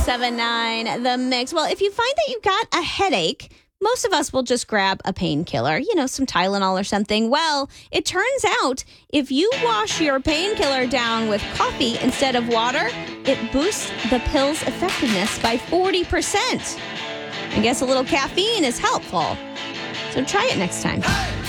1079 The Mix. Well, if you find that you've got a headache, most of us will just grab a painkiller, some Tylenol or something. Well, it turns out if you wash your painkiller down with coffee instead of water, it boosts the pill's effectiveness by 40%. I guess a little caffeine is helpful. So try it next time.